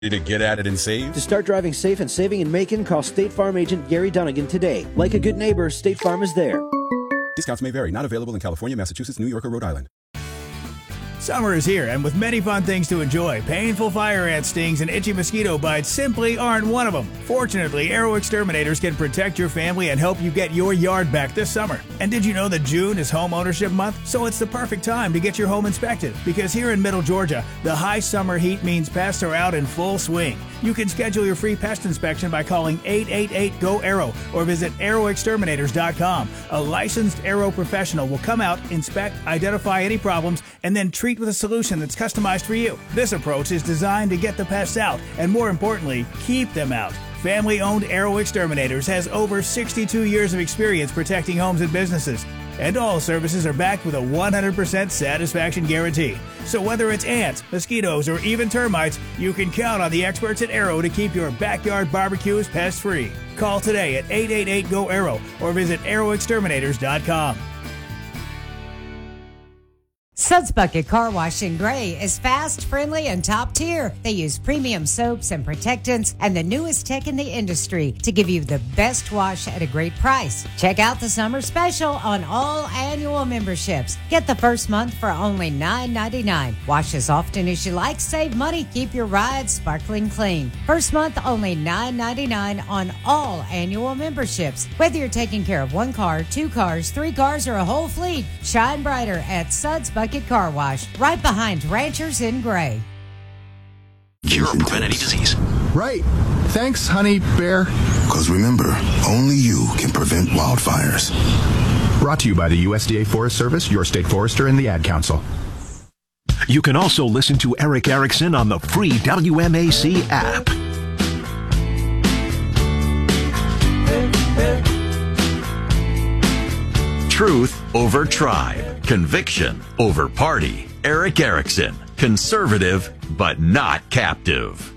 To get at it and save? To start driving safe and saving in Macon, call State Farm agent Gary Dunnigan today. Like a good neighbor, State Farm is there. Discounts may vary. Not available in California, Massachusetts, New York, or Rhode Island. Summer is here, and with many fun things to enjoy, painful fire ant stings and itchy mosquito bites simply aren't one of them. Fortunately, Arrow Exterminators can protect your family and help you get your yard back this summer. And did you know that June is Home Ownership Month? So it's the perfect time to get your home inspected, because here in Middle Georgia, the high summer heat means pests are out in full swing. You can schedule your free pest inspection by calling 888-GO-ARROW or visit arrowexterminators.com. A licensed Arrow professional will come out, inspect, identify any problems, and then treat with a solution that's customized for you. This approach is designed to get the pests out and, more importantly, keep them out. Family-owned Arrow Exterminators has over 62 years of experience protecting homes and businesses. And all services are backed with a 100% satisfaction guarantee. So whether it's ants, mosquitoes, or even termites, you can count on the experts at Arrow to keep your backyard barbecues pest-free. Call today at 888-GO-ARROW or visit arrowexterminators.com. Suds Bucket Car Wash in Gray is fast, friendly, and top tier. They use premium soaps and protectants and the newest tech in the industry to give you the best wash at a great price. Check out the summer special on all annual memberships. Get the first month for only $9.99. Wash as often as you like, save money, keep your ride sparkling clean. First month only $9.99 on all annual memberships. Whether you're taking care of one car, two cars, three cars, or a whole fleet, shine brighter at Suds Bucket Car Wash, right behind Ranchers in Gray. Cure or prevent any disease. Right. Thanks, honey bear. Because remember, only you can prevent wildfires. Brought to you by the USDA Forest Service, your state forester, and the Ad Council. You can also listen to Eric Erickson on the free WMAC app. Truth over tribe. Conviction over party. Eric Erickson. Conservative, but not captive.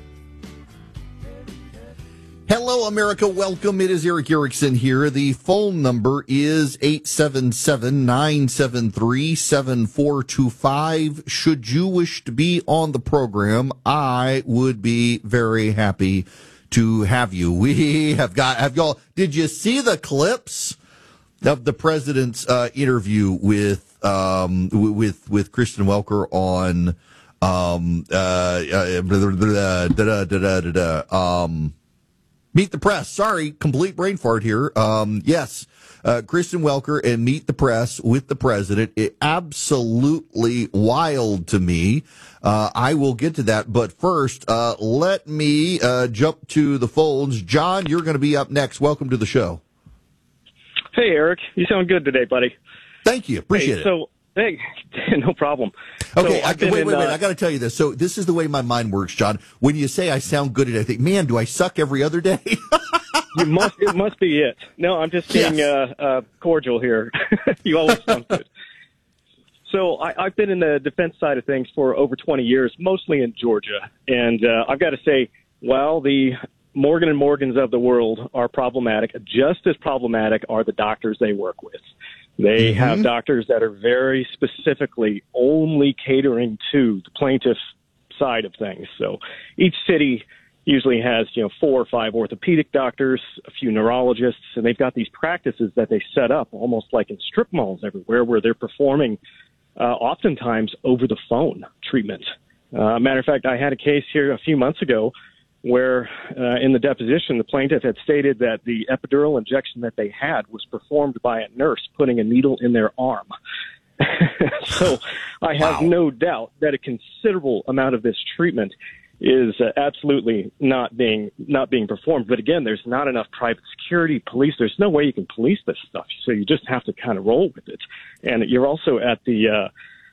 Hello, America. Welcome. It is Eric Erickson here. The phone number is 877-973-7425. Should you wish to be on the program, I would be very happy to have you. We have y'all. Did you see the clips of the president's interview with Kristen Welker on Meet the Press? Sorry, complete brain fart here. Yes, Kristen Welker and Meet the Press with the president. It absolutely wild to me. I will get to that, but first, let me jump to the phones. John, you're going to be up next. Welcome to the show. Hey, Eric. You sound good today, buddy. Thank you. Appreciate it. Hey, no problem. Okay, so wait. I got to tell you this. So this is the way my mind works, John. When you say I sound good, I think, man, do I suck every other day? It must be it. No, I'm just being cordial here. You always sound good. So I've been in the defense side of things for over 20 years, mostly in Georgia. And I've got to say, while the Morgan & Morgans of the world are problematic, just as problematic are the doctors they work with. They have doctors that are very specifically only catering to the plaintiff side of things. So each city usually has, 4 or 5 orthopedic doctors, a few neurologists, and they've got these practices that they set up almost like in strip malls everywhere where they're performing oftentimes over the phone treatment. Matter of fact, I had a case here a few months ago where in the deposition, the plaintiff had stated that the epidural injection that they had was performed by a nurse putting a needle in their arm. So I have no doubt that a considerable amount of this treatment is absolutely not being performed. But again, there's not enough private security police. There's no way you can police this stuff. So you just have to kind of roll with it. And you're also at the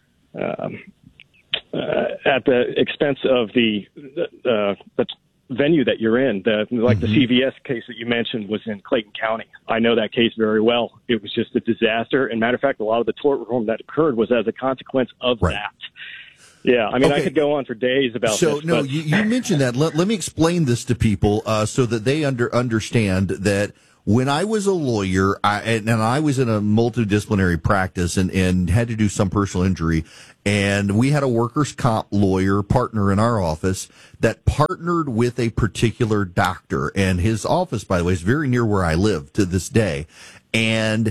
expense of the venue that you're in. The CVS case that you mentioned was in Clayton County. I know that case very well. It was just a disaster. And matter of fact, a lot of the tort reform that occurred was as a consequence of that. Yeah, I mean, I could go on for days about this. So, you mentioned that. Let me explain this to people so that they understand that when I was a lawyer, and I was in a multidisciplinary practice and had to do some personal injury, and we had a workers' comp lawyer partner in our office that partnered with a particular doctor. And his office, by the way, is very near where I live to this day. And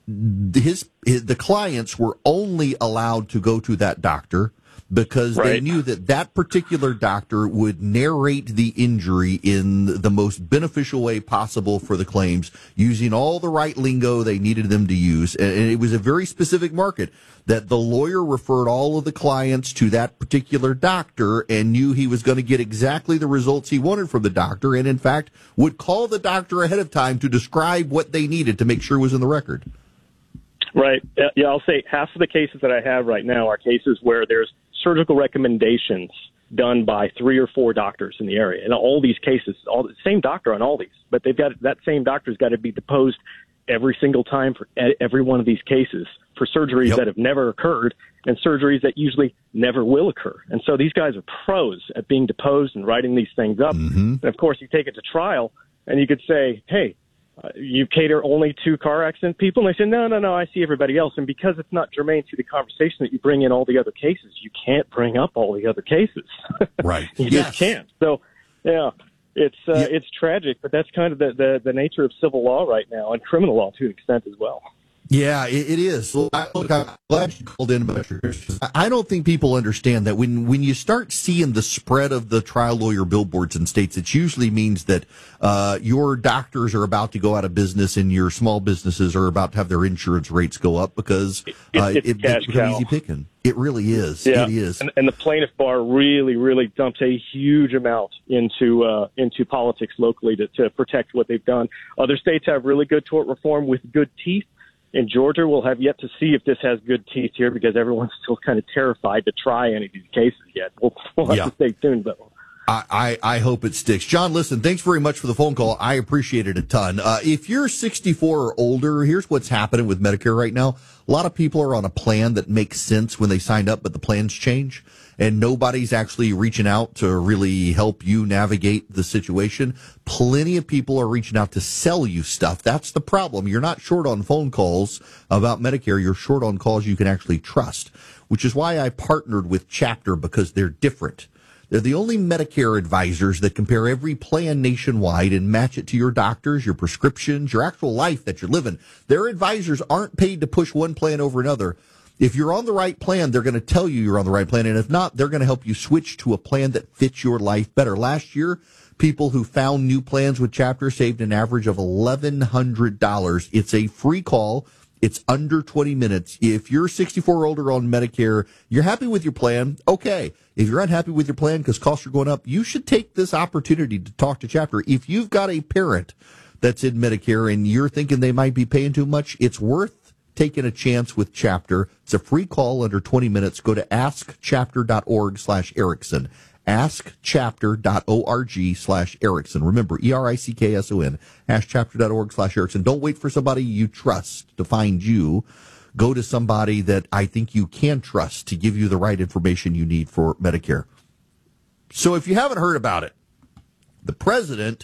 the clients were only allowed to go to that doctor because they knew that particular doctor would narrate the injury in the most beneficial way possible for the claims, using all the right lingo they needed them to use. And it was a very specific market that the lawyer referred all of the clients to that particular doctor and knew he was going to get exactly the results he wanted from the doctor, and in fact would call the doctor ahead of time to describe what they needed to make sure it was in the record. Right. Yeah, I'll say half of the cases that I have right now are cases where there's surgical recommendations done by 3 or 4 doctors in the area. And all these cases, all the same doctor on all these, but that same doctor's got to be deposed every single time for every one of these cases for surgeries that have never occurred and surgeries that usually never will occur. And so these guys are pros at being deposed and writing these things up. And of course, you take it to trial and you could say, hey, you cater only to car accident people? And they say, no, I see everybody else. And because it's not germane to the conversation that you bring in all the other cases, you can't bring up all the other cases. Right. You just can't. So, yeah, it's tragic, but that's kind of the nature of civil law right now, and criminal law to an extent as well. Yeah, it is. Look, I'm glad you called in about your issues. I don't think people understand that when you start seeing the spread of the trial lawyer billboards in states, it usually means that your doctors are about to go out of business and your small businesses are about to have their insurance rates go up because it's easy picking. It really is. Yeah. It is. And the plaintiff bar really dumps a huge amount into politics locally to protect what they've done. Other states have really good tort reform with good teeth. In Georgia, we'll have yet to see if this has good teeth here because everyone's still kind of terrified to try any of these cases yet. We'll have to stay tuned, though. I hope it sticks. John, listen, thanks very much for the phone call. I appreciate it a ton. If you're 64 or older, here's what's happening with Medicare right now. A lot of people are on a plan that makes sense when they signed up, but the plans change, and nobody's actually reaching out to really help you navigate the situation. Plenty of people are reaching out to sell you stuff. That's the problem. You're not short on phone calls about Medicare. You're short on calls you can actually trust, which is why I partnered with Chapter, because they're different. They're the only Medicare advisors that compare every plan nationwide and match it to your doctors, your prescriptions, your actual life that you're living. Their advisors aren't paid to push one plan over another. If you're on the right plan, they're going to tell you you're on the right plan. And if not, they're going to help you switch to a plan that fits your life better. Last year, people who found new plans with Chapter saved an average of $1,100. It's a free call. It's under 20 minutes. If you're 64 or older on Medicare, you're happy with your plan, okay. If you're unhappy with your plan because costs are going up, you should take this opportunity to talk to Chapter. If you've got a parent that's in Medicare and you're thinking they might be paying too much, it's worth taking a chance with Chapter. It's a free call under 20 minutes. Go to askchapter.org/Erickson. askchapter.org/Erickson. Remember, ERICKSON, askchapter.org/Erickson. Don't wait for somebody you trust to find you. Go to somebody that I think you can trust to give you the right information you need for Medicare. So if you haven't heard about it, the president,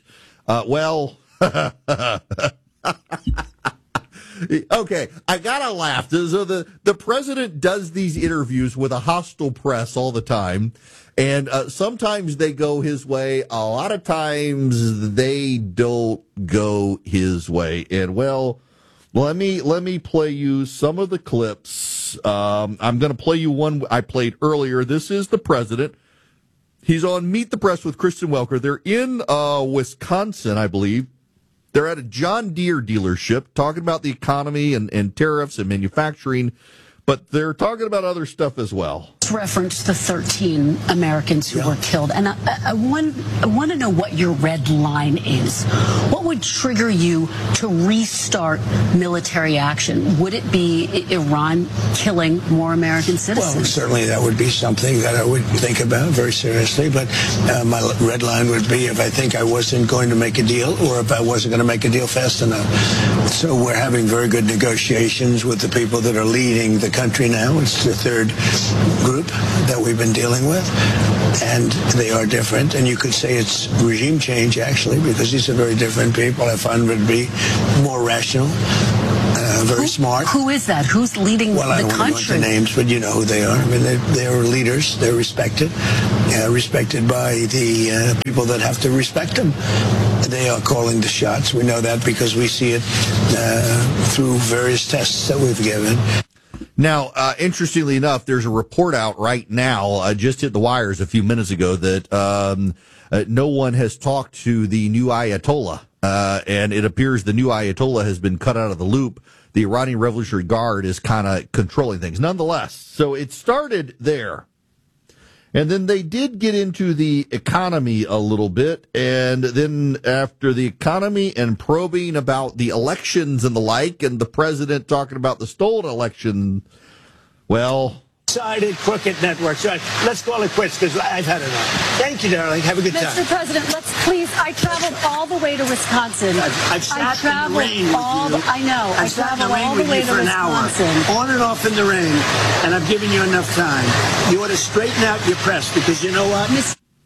okay, I gotta laugh. So the president does these interviews with a hostile press all the time, and sometimes they go his way. A lot of times they don't go his way. And let me play you some of the clips. I'm going to play you one I played earlier. This is the president. He's on Meet the Press with Kristen Welker. They're in Wisconsin, I believe. They're at a John Deere dealership talking about the economy and tariffs and manufacturing, but they're talking about other stuff as well. Reference the 13 Americans who were killed, and I want to know what your red line is. What would trigger you to restart military action? Would it be Iran killing more American citizens? Well, certainly that would be something that I would think about very seriously, but my red line would be if I think I wasn't going to make a deal or if I wasn't going to make a deal fast enough. So we're having very good negotiations with the people that are leading the country now. It's the third group group that we've been dealing with, and they are different. And you could say it's regime change, actually, because these are very different people. I find them to be more rational, very smart. Who is that? Who's leading well, I the don't want to country? go into names, but you know who they are. I mean, they're leaders. They're respected, respected by the people that have to respect them. They are calling the shots. We know that because we see it through various tests that we've given. Now, interestingly enough, there's a report out right now, just hit the wires a few minutes ago, that no one has talked to the new Ayatollah, and it appears the new Ayatollah has been cut out of the loop. The Iranian Revolutionary Guard is kind of controlling things. Nonetheless, so it started there. And then they did get into the economy a little bit, and then after the economy and probing about the elections and the like, and the president talking about the stolen election, well... Sided crooked network. So let's call it quits because I've had enough. Thank you, darling. Have a good time. Mr. President, let's please. I traveled all the way to Wisconsin. I've sat in the rain with you. I know. I traveled all the way to for an Wisconsin. Hour, on and off in the rain, and I've given you enough time. You ought to straighten out your press because you know what?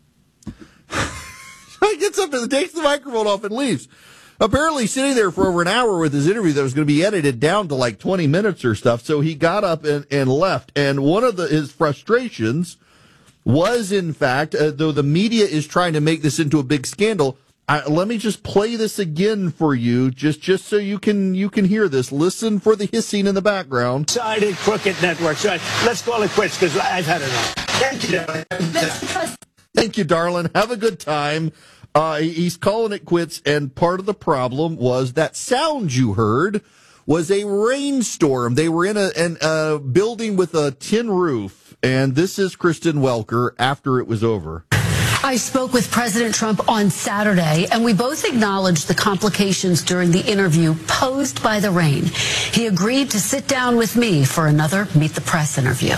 He gets up and takes the microphone off and leaves. Apparently sitting there for over an hour with his interview that was going to be edited down to like 20 minutes or stuff. So he got up and left. And one of his frustrations was, in fact, though the media is trying to make this into a big scandal, let me just play this again for you, just so you can hear this. Listen for the hissing in the background. Sided crooked network. So let's call it quits because I've had enough. Thank you, darling. Thank you, darling. Have a good time. He's calling it quits, and part of the problem was that sound you heard was a rainstorm. They were in a building with a tin roof, and this is Kristen Welker after it was over. I spoke with President Trump on Saturday, and we both acknowledged the complications during the interview posed by the rain. He agreed to sit down with me for another Meet the Press interview.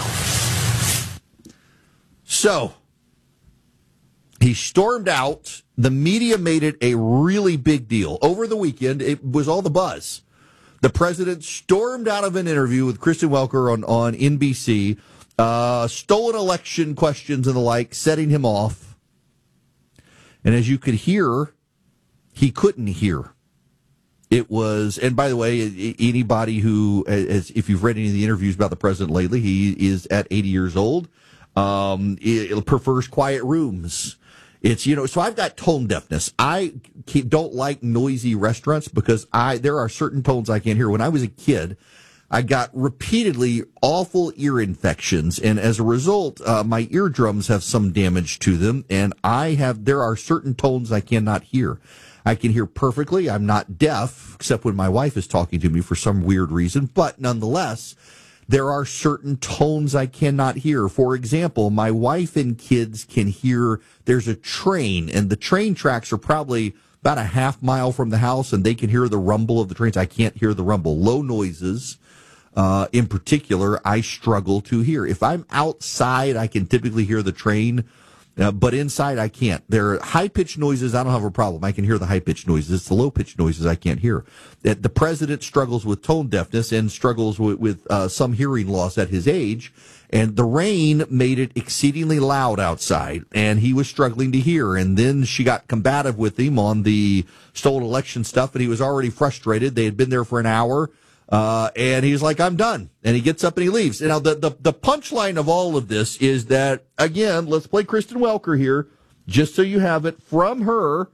So, he stormed out. The media made it a really big deal. Over the weekend, it was all the buzz. The president stormed out of an interview with Kristen Welker on NBC, stolen election questions and the like, setting him off. And as you could hear, he couldn't hear. It was, and by the way, anybody who, if you've read any of the interviews about the president lately, he is at 80 years old. It prefers quiet rooms. It's, so I've got tone deafness. I don't like noisy restaurants because there are certain tones I can't hear. When I was a kid, I got repeatedly awful ear infections, and as a result, my eardrums have some damage to them, and there are certain tones I cannot hear. I can hear perfectly. I'm not deaf, except when my wife is talking to me for some weird reason, but nonetheless, there are certain tones I cannot hear. For example, my wife and kids can hear there's a train, and the train tracks are probably about a half mile from the house, and they can hear the rumble of the trains. I can't hear the rumble. Low noises, in particular, I struggle to hear. If I'm outside, I can typically hear the train, but inside I can't. There are high-pitched noises. I don't have a problem. I can hear the high-pitched noises. It's the low-pitched noises I can't hear. The president struggles with tone deafness and struggles with some hearing loss at his age, and the rain made it exceedingly loud outside, and he was struggling to hear. And then she got combative with him on the stolen election stuff, and he was already frustrated. They had been there for an hour. And he's like, I'm done. And he gets up and he leaves. Now, the punchline of all of this is that, again, let's play Kristen Welker here, just so you have it from her.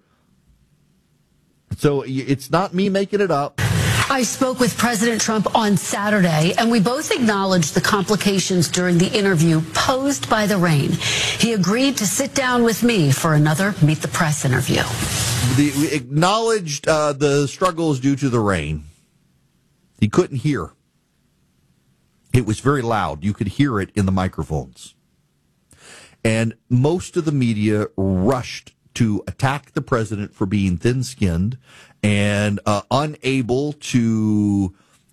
So it's not me making it up. I spoke with President Trump on Saturday, and we both acknowledged the complications during the interview posed by the rain. He agreed to sit down with me for another Meet the Press interview. We acknowledged the struggles due to the rain. He couldn't hear. It was very loud. You could hear it in the microphones. And most of the media rushed to attack the president for being thin-skinned and unable to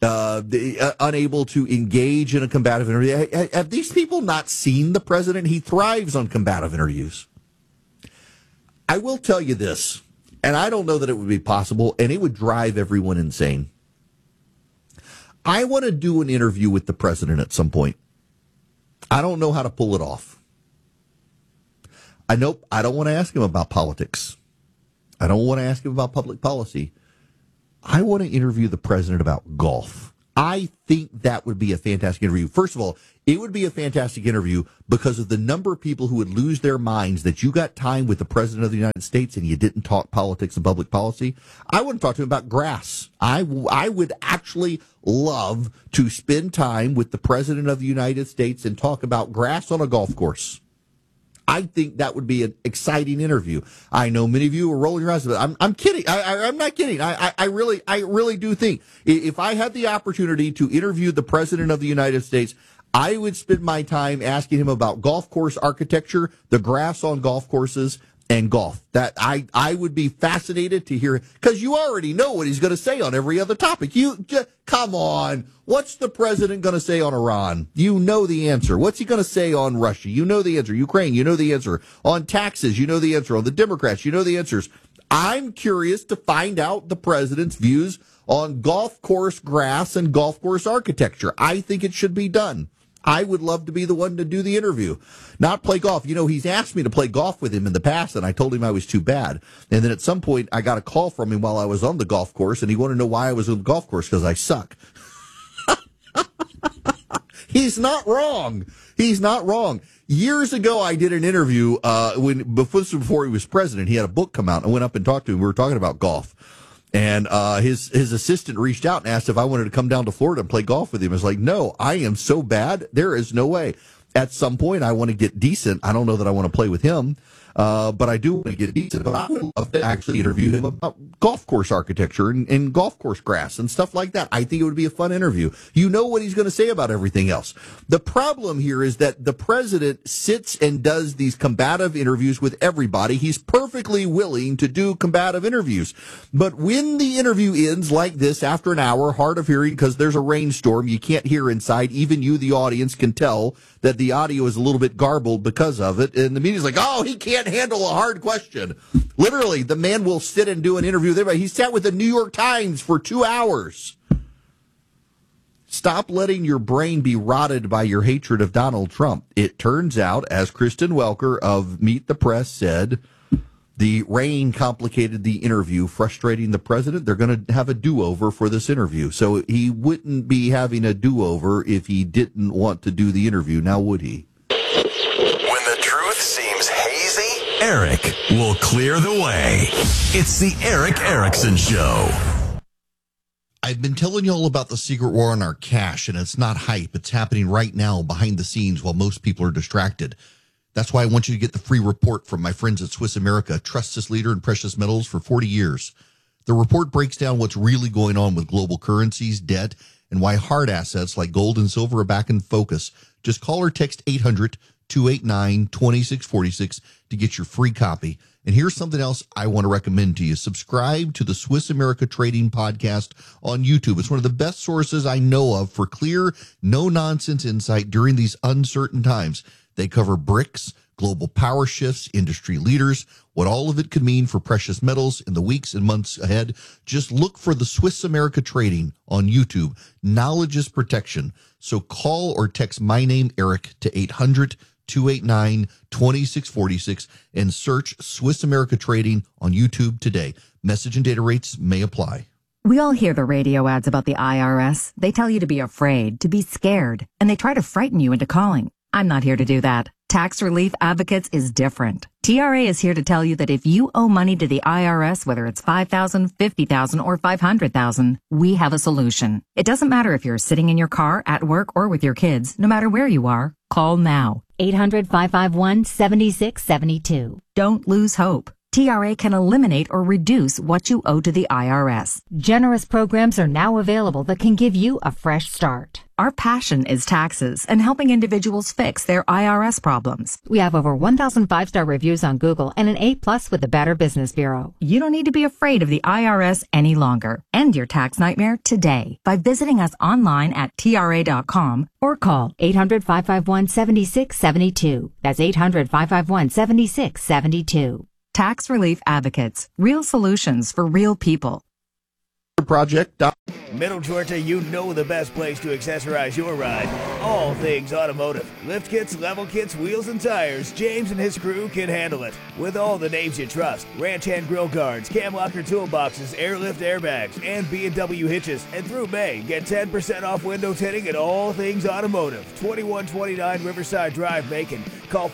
engage in a combative interview. Have these people not seen the president? He thrives on combative interviews. I will tell you this, and I don't know that it would be possible, and it would drive everyone insane. I want to do an interview with the president at some point. I don't know how to pull it off. I don't want to ask him about politics. I don't want to ask him about public policy. I want to interview the president about golf. I think that would be a fantastic interview. First of all, it would be a fantastic interview because of the number of people who would lose their minds that you got time with the president of the United States and you didn't talk politics and public policy. I wouldn't talk to him about grass. I would actually love to spend time with the president of the United States and talk about grass on a golf course. I think that would be an exciting interview. I know many of you are rolling your eyes, but I'm kidding. I'm not kidding. I really do think if I had the opportunity to interview the president of the United States, I would spend my time asking him about golf course architecture, the grass on golf courses, and golf. That I would be fascinated to hear, because you already know what he's going to say on every other topic. Come on. What's the president going to say on Iran? You know the answer. What's he going to say on Russia? You know the answer. Ukraine, you know the answer. On taxes, you know the answer. On the Democrats, you know the answers. I'm curious to find out the president's views on golf course grass and golf course architecture. I think it should be done. I would love to be the one to do the interview, not play golf. You know, he's asked me to play golf with him in the past, and I told him I was too bad. And then at some point, I got a call from him while I was on the golf course, and he wanted to know why I was on the golf course, because I suck. He's not wrong. He's not wrong. Years ago, I did an interview before he was president. He had a book come out. I went up and talked to him. We were talking about golf. And his assistant reached out and asked if I wanted to come down to Florida and play golf with him. I was like, no, I am so bad. There is no way. At some point, I want to get decent. I don't know that I want to play with him, but I do want to get decent. But I would love to actually interview him about golf course architecture and golf course grass and stuff like that. I think it would be a fun interview. You know what he's going to say about everything else. The problem here is that the president sits and does these combative interviews with everybody. He's perfectly willing to do combative interviews. But when the interview ends like this after an hour, hard of hearing because there's a rainstorm, you can't hear inside. Even you, the audience, can tell that the audio is a little bit garbled because of it. And the media's like, oh, he can't handle a hard question. Literally, the man will sit and do an interview with everybody. He sat with the New York Times for 2 hours. Stop letting your brain be rotted by your hatred of Donald Trump. It turns out, as Kristen Welker of Meet the Press said, the rain complicated the interview, frustrating the president. They're going to have a do-over for this interview. So he wouldn't be having a do-over if he didn't want to do the interview, now would he? When the truth seems hazy, Eric will clear the way. It's the Eric Erickson Show. I've been telling you all about the secret war on our cash, and it's not hype. It's happening right now behind the scenes while most people are distracted. That's why I want you to get the free report from my friends at Swiss America, trusted leader in precious metals for 40 years. The report breaks down what's really going on with global currencies, debt, and why hard assets like gold and silver are back in focus. Just call or text 800-289-2646 to get your free copy. And here's something else I want to recommend to you. Subscribe to the Swiss America Trading Podcast on YouTube. It's one of the best sources I know of for clear, no-nonsense insight during these uncertain times. They cover BRICS, global power shifts, industry leaders, what all of it could mean for precious metals in the weeks and months ahead. Just look for the Swiss America Trading on YouTube. Knowledge is protection. So call or text my name, Eric, to 800-289-2646 and search Swiss America Trading on YouTube today. Message and data rates may apply. We all hear the radio ads about the IRS. They tell you to be afraid, to be scared, and they try to frighten you into calling. I'm not here to do that. Tax Relief Advocates is different. TRA is here to tell you that if you owe money to the IRS, whether it's $5,000, $50,000, or $500,000, we have a solution. It doesn't matter if you're sitting in your car, at work, or with your kids. No matter where you are, call now. 800-551-7672. Don't lose hope. TRA can eliminate or reduce what you owe to the IRS. Generous programs are now available that can give you a fresh start. Our passion is taxes and helping individuals fix their IRS problems. We have over 1,000 5-star reviews on Google and an A+ with the Better Business Bureau. You don't need to be afraid of the IRS any longer. End your tax nightmare today by visiting us online at TRA.com or call 800-551-7672. That's 800-551-7672. Tax Relief Advocates. Real solutions for real people. Project. Middle Georgia, you know the best place to accessorize your ride. All things automotive. Lift kits, level kits, wheels, and tires. James and his crew can handle it. With all the names you trust. Ranch hand grill guards, cam locker toolboxes, airlift airbags, and B&W hitches. And through May, get 10% off window tinting at All Things Automotive. 2129 Riverside Drive, Macon. Call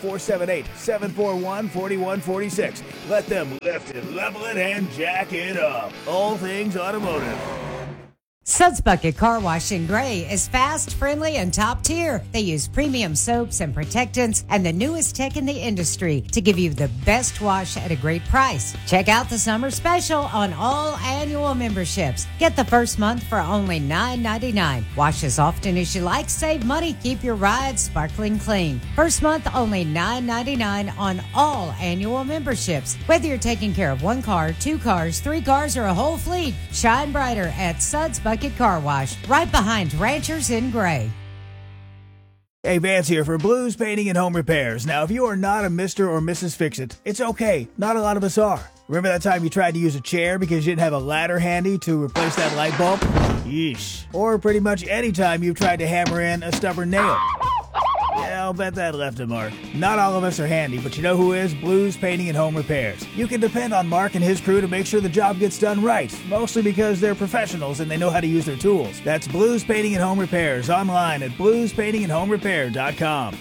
478-741-4146. Let them lift it, level it, and jack it up. All Things Automotive. Suds Bucket Car Wash in Gray is fast, friendly, and top tier. They use premium soaps and protectants and the newest tech in the industry to give you the best wash at a great price. Check out the summer special on all annual memberships. Get the first month for only $9.99. Wash as often as you like, save money, keep your ride sparkling clean. First month only $9.99 on all annual memberships. Whether you're taking care of one car, two cars, three cars, or a whole fleet, shine brighter at Suds Bucket Car Wash, right behind Ranchers in Gray. Hey, Vance here for Blues Painting and Home Repairs. Now, if you are not a Mr. or Mrs. Fix-It, it's okay. Not a lot of us are. Remember that time you tried to use a chair because you didn't have a ladder handy to replace that light bulb? Yeesh. Or pretty much any time you've tried to hammer in a stubborn nail. Yeah, I'll bet that left a mark. Not all of us are handy, but you know who is? Blues Painting and Home Repairs. You can depend on Mark and his crew to make sure the job gets done right, mostly because they're professionals and they know how to use their tools. That's Blues Painting and Home Repairs, online at bluespaintingandhomerepair.com.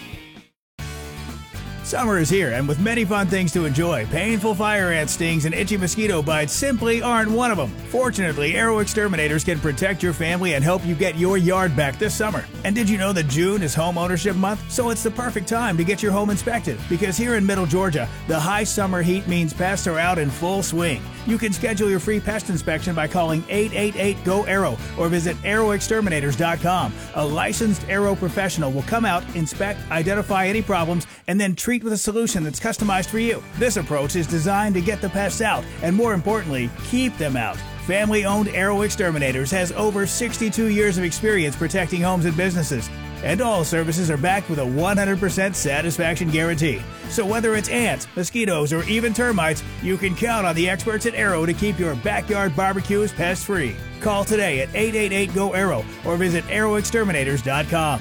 Summer is here, and with many fun things to enjoy, painful fire ant stings and itchy mosquito bites simply aren't one of them. Fortunately, Arrow Exterminators can protect your family and help you get your yard back this summer. And did you know that June is Home Ownership Month? So it's the perfect time to get your home inspected, because here in Middle Georgia, the high summer heat means pests are out in full swing. You can schedule your free pest inspection by calling 888-GO-ARROW or visit arrowexterminators.com. A licensed Arrow professional will come out, inspect, identify any problems, and then treat with a solution that's customized for you. This approach is designed to get the pests out and, more importantly, keep them out. Family-owned Arrow Exterminators has over 62 years of experience protecting homes and businesses. And all services are backed with a 100% satisfaction guarantee. So whether it's ants, mosquitoes, or even termites, you can count on the experts at Arrow to keep your backyard barbecues pest-free. Call today at 888-GO-ARROW or visit arrowexterminators.com.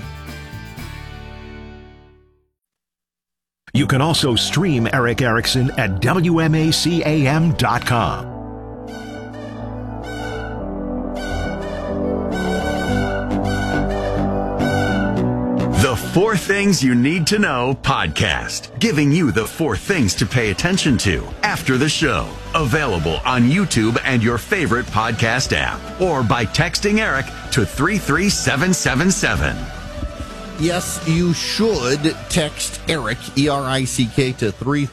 You can also stream Eric Erickson at WMACAM.com. The 4 Things You Need to Know podcast, giving you the 4 things to pay attention to after the show. Available on YouTube and your favorite podcast app, or by texting Eric to 33777. Yes, you should text Eric, E-R-I-C-K, to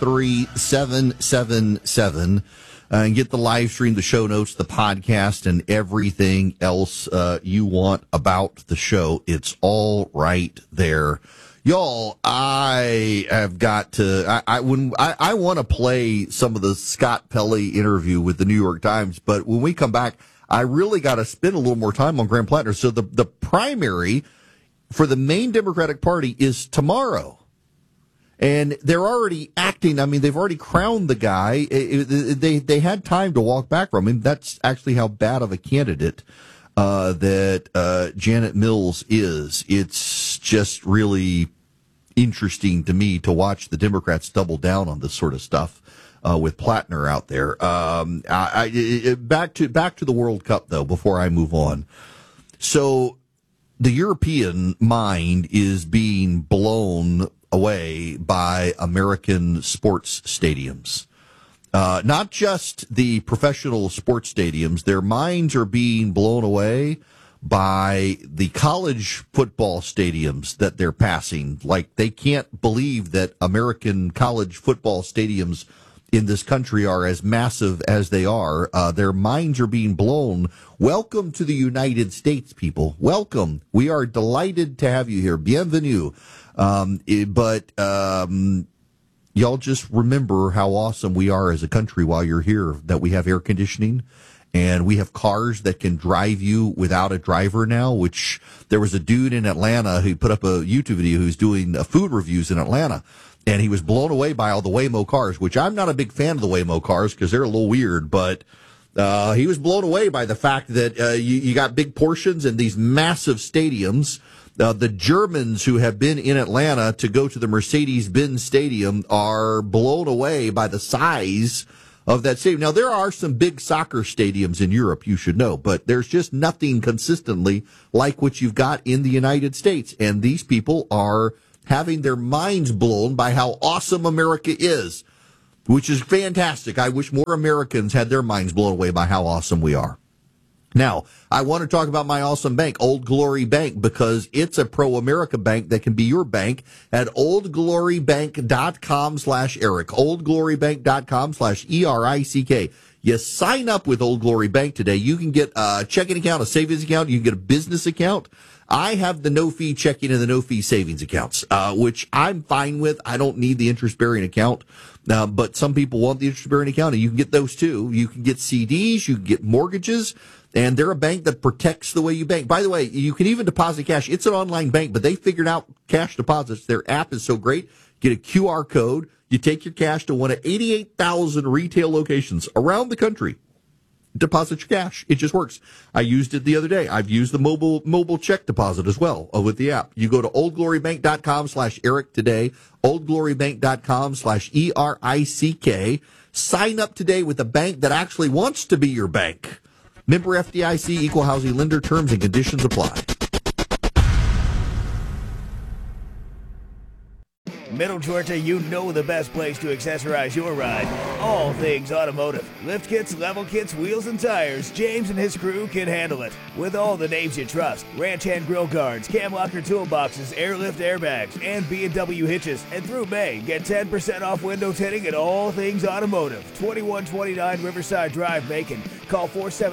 33777 and get the live stream, the show notes, the podcast, and everything else you want about the show. It's all right there. Y'all, I have got to, I want to play some of the Scott Pelley interview with the New York Times, but when we come back, I really got to spend a little more time on Graham Plattner. So the primary for the main Democratic Party is tomorrow. And they're already acting. I mean, they've already crowned the guy. They had time to walk back from him. That's actually how bad of a candidate that Janet Mills is. It's just really interesting to me to watch the Democrats double down on this sort of stuff with Plattner out there. Back to the World Cup, though, before I move on. So the European mind is being blown away by American sports stadiums. Not just the professional sports stadiums. Their minds are being blown away by the college football stadiums that they're passing. Like, they can't believe that American college football stadiums in this country are as massive as they are. Their minds are being blown. Welcome to the United States, people. Welcome. We are delighted to have you here. Bienvenue. But y'all just remember how awesome we are as a country while you're here, that we have air conditioning and we have cars that can drive you without a driver now, which there was a dude in Atlanta who put up a YouTube video who's doing food reviews in Atlanta. And he was blown away by all the Waymo cars, which I'm not a big fan of the Waymo cars because they're a little weird, but He was blown away by the fact that you got big portions in these massive stadiums. The Germans who have been in Atlanta to go to the Mercedes-Benz Stadium are blown away by the size of that stadium. Now, there are some big soccer stadiums in Europe, you should know, but there's just nothing consistently like what you've got in the United States. And these people are having their minds blown by how awesome America is, which is fantastic. I wish more Americans had their minds blown away by how awesome we are. Now, I want to talk about my awesome bank, Old Glory Bank, because it's a pro-America bank that can be your bank at oldglorybank.com/Eric, oldglorybank.com/ERICK. You sign up with Old Glory Bank today. You can get a checking account, a savings account. You can get a business account. I have the no-fee checking and the no-fee savings accounts, which I'm fine with. I don't need the interest-bearing account. But some people want the interest-bearing account, and you can get those too. You can get CDs, you can get mortgages, and they're a bank that protects the way you bank. By the way, you can even deposit cash. It's an online bank, but they figured out cash deposits. Their app is so great. Get a QR code. You take your cash to one of 88,000 retail locations around the country. Deposit your cash. It just works. I used it the other day. I've used the mobile check deposit as well with the app. You go to oldglorybank.com/Eric today, oldglorybank.com/ERICK. Sign up today with a bank that actually wants to be your bank. Member FDIC, equal housing lender, terms and conditions apply. Middle Georgia, you know the best place to accessorize your ride. All things automotive. Lift kits, level kits, wheels, and tires. James and his crew can handle it. With all the names you trust. Ranch hand grill guards, cam locker toolboxes, airlift airbags, and B&W hitches. And through May, get 10% off window tinting at All Things Automotive. 2129 Riverside Drive, Macon. Call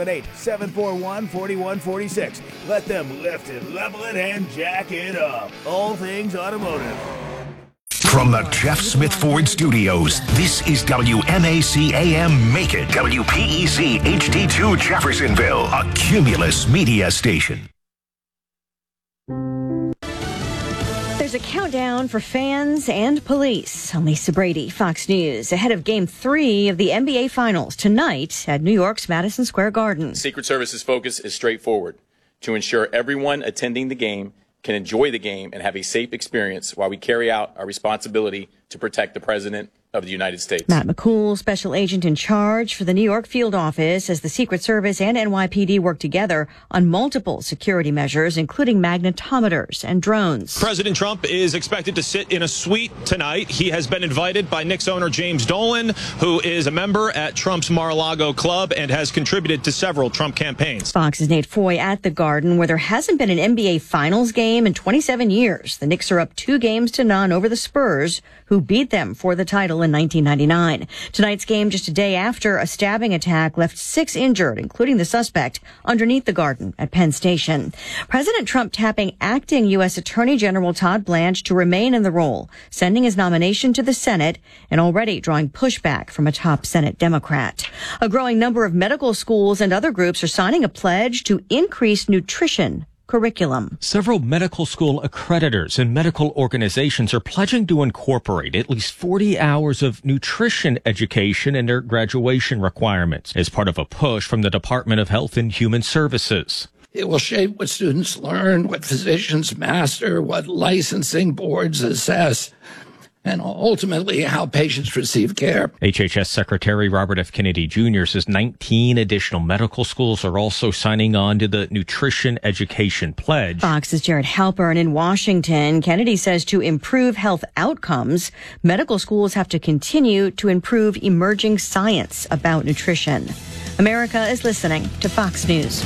478-741-4146. Let them lift it, level it, and jack it up. All Things Automotive. From the Jeff Smith Ford Studios, this is WMAC AM Macon, WPEC HD2 Jeffersonville, a Cumulus media station. There's a countdown for fans and police. I'm Lisa Brady, Fox News, ahead of Game 3 of the NBA Finals tonight at New York's Madison Square Garden. Secret Service's focus is straightforward: to ensure everyone attending the game can enjoy the game and have a safe experience while we carry out our responsibility to protect the President of the United States. Matt McCool, special agent in charge for the New York field office, as the Secret Service and NYPD work together on multiple security measures, including magnetometers and drones. President Trump is expected to sit in a suite tonight. He has been invited by Knicks owner James Dolan, who is a member at Trump's Mar-a-Lago club and has contributed to several Trump campaigns. Fox's Nate Foy at the Garden, where there hasn't been an NBA Finals game in 27 years. The Knicks are up 2-0 over the Spurs, who beat them for the title in 1999. Tonight's game just a day after a stabbing attack left 6 injured, including the suspect, underneath the Garden at Penn Station. President Trump tapping acting U.S. Attorney General Todd Blanche to remain in the role, sending his nomination to the Senate and already drawing pushback from a top Senate Democrat. A growing number of medical schools and other groups are signing a pledge to increase nutrition curriculum. Several medical school accreditors and medical organizations are pledging to incorporate at least 40 hours of nutrition education in their graduation requirements as part of a push from the Department of Health and Human Services. It will shape what students learn, what physicians master, what licensing boards assess, and ultimately how patients receive care. HHS Secretary Robert F. Kennedy Jr. says 19 additional medical schools are also signing on to the Nutrition Education Pledge. Fox's Jared Halpern in Washington. Kennedy says to improve health outcomes, medical schools have to continue to improve emerging science about nutrition. America is listening to Fox News.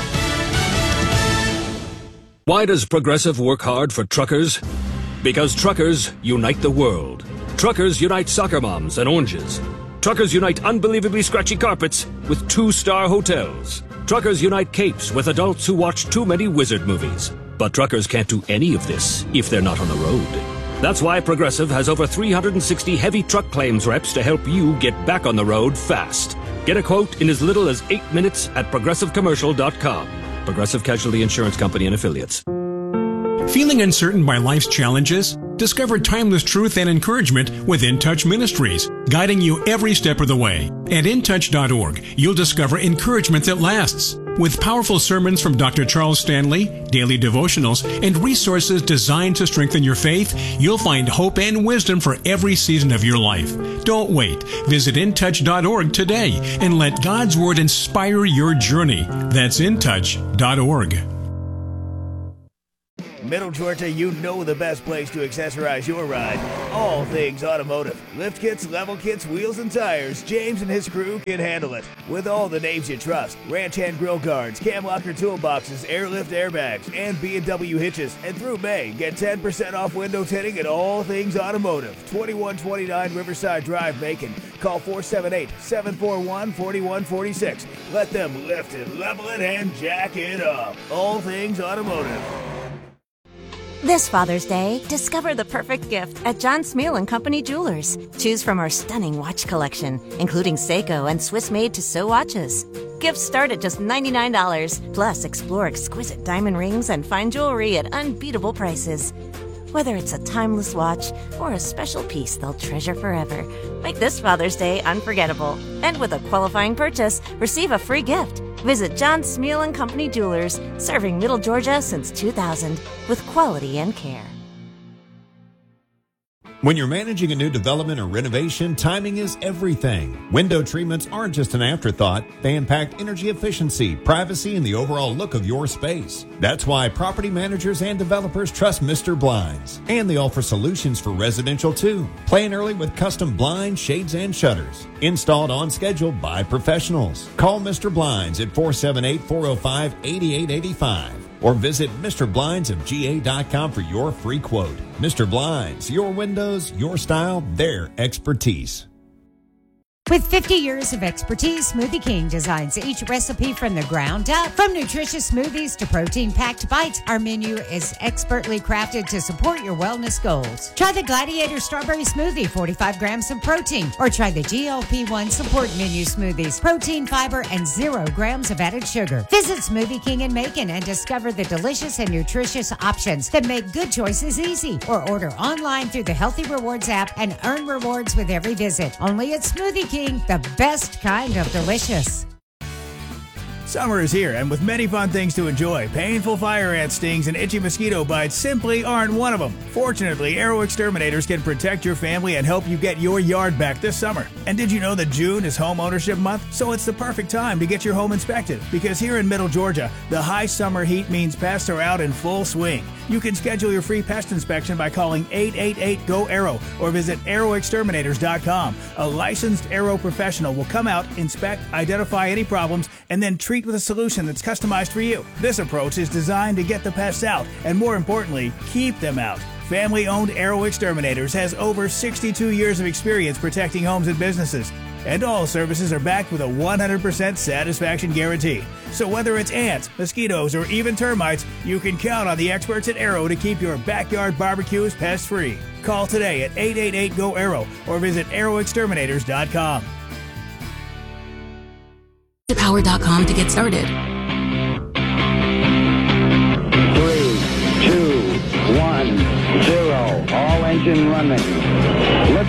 Why does Progressive work hard for truckers? Because truckers unite the world. Truckers unite soccer moms and oranges. Truckers unite unbelievably scratchy carpets with 2-star hotels. Truckers unite capes with adults who watch too many wizard movies. But truckers can't do any of this if they're not on the road. That's why Progressive has over 360 heavy truck claims reps to help you get back on the road fast. Get a quote in as little as 8 minutes at ProgressiveCommercial.com. Progressive Casualty Insurance Company and Affiliates. Feeling uncertain by life's challenges? Discover timeless truth and encouragement with In Touch Ministries, guiding you every step of the way. At intouch.org, you'll discover encouragement that lasts. With powerful sermons from Dr. Charles Stanley, daily devotionals, and resources designed to strengthen your faith, you'll find hope and wisdom for every season of your life. Don't wait. Visit intouch.org today and let God's Word inspire your journey. That's intouch.org. Middle Georgia, you know the best place to accessorize your ride. All things automotive. Lift kits, level kits, wheels, and tires. James and his crew can handle it. With all the names you trust. Ranch hand grill guards, cam locker toolboxes, airlift airbags, and B&W hitches. And through May, get 10% off window tinting at All Things Automotive. 2129 Riverside Drive, Macon. Call 478-741-4146. Let them lift it, level it, and jack it up. All Things Automotive. This Father's Day, discover the perfect gift at John Smeal & Company Jewelers. Choose from our stunning watch collection, including Seiko and Swiss-made Tissot watches. Gifts start at just $99. Plus, explore exquisite diamond rings and fine jewelry at unbeatable prices. Whether it's a timeless watch or a special piece they'll treasure forever, make this Father's Day unforgettable. And with a qualifying purchase, receive a free gift. Visit John Smeal & Company Jewelers, serving Middle Georgia since 2000 with quality and care. When you're managing a new development or renovation, timing is everything. Window treatments aren't just an afterthought. They impact energy efficiency, privacy, and the overall look of your space. That's why property managers and developers trust Mr. Blinds. And they offer solutions for residential too. Plan early with custom blinds, shades, and shutters. Installed on schedule by professionals. Call Mr. Blinds at 478-405-8885. Or visit MrBlindsofGA.com for your free quote. Mr. Blinds, your windows, your style, their expertise. With 50 years of expertise, Smoothie King designs each recipe from the ground up. From nutritious smoothies to protein-packed bites, our menu is expertly crafted to support your wellness goals. Try the Gladiator Strawberry Smoothie, 45 grams of protein, or try the GLP-1 Support Menu Smoothies, protein, fiber, and 0 grams of added sugar. Visit Smoothie King in Macon and discover the delicious and nutritious options that make good choices easy. Or order online through the Healthy Rewards app and earn rewards with every visit. Only at Smoothie King, the best kind of delicious. Summer is here, and with many fun things to enjoy, painful fire ant stings and itchy mosquito bites simply aren't one of them. Fortunately, Arrow Exterminators can protect your family and help you get your yard back this summer. And did you know that June is Home Ownership Month? So it's the perfect time to get your home inspected, because here in Middle Georgia, the high summer heat means pests are out in full swing. You can schedule your free pest inspection by calling 888-GO-ARROW or visit arrowexterminators.com. A licensed Arrow professional will come out, inspect, identify any problems, and then treat with a solution that's customized for you. This approach is designed to get the pests out and, more importantly, keep them out. Family-owned Arrow Exterminators has over 62 years of experience protecting homes and businesses. And all services are backed with a 100% satisfaction guarantee. So whether it's ants, mosquitoes, or even termites, you can count on the experts at Arrow to keep your backyard barbecues pest-free. Call today at 888-GO-ARROW or visit arrowexterminators.com. Power.com to get started. 3, 2, 1, 0. All engine running.